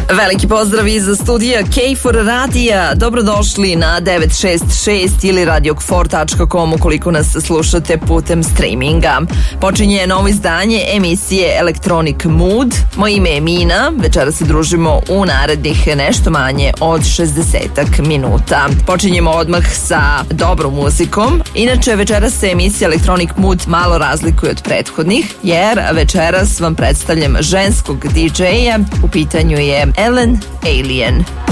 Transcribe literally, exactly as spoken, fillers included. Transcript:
Veliki pozdrav iz studija K četiri Radija. Dobrodošli na devet šest šest ili radio kfor tačka com ukoliko nas slušate putem streaminga. Počinje novo izdanje emisije Electronic Mood. Moje ime je Mina. Večera se družimo u narednih nešto manje od šezdesetak minuta. Počinjemo odmah sa dobrom muzikom. Inače, večeras se emisija Electronic Mood malo razlikuje od prethodnih, jer večeras vam predstavljam ženskog D J-a. U pitanju je Ellen Alien.